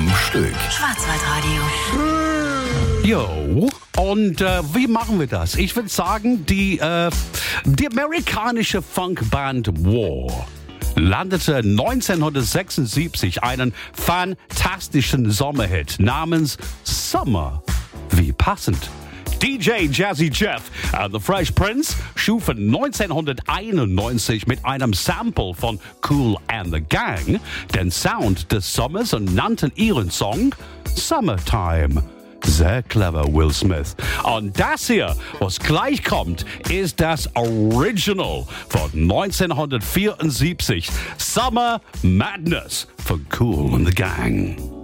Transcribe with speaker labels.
Speaker 1: am Stück.
Speaker 2: Schwarzwaldradio.
Speaker 3: Jo, und wie machen wir das? Ich würde sagen, die amerikanische Funkband War landete 1976 einen fantastischen Sommerhit namens Summer. Wie passend. DJ Jazzy Jeff and the Fresh Prince schufen 1991 mit einem Sample von Kool and the Gang den Sound des Sommers und nannten ihren Song Summertime. Sehr clever, Will Smith. Und das hier, was gleich kommt, ist das Original von 1974. Summer Madness von Kool and the Gang.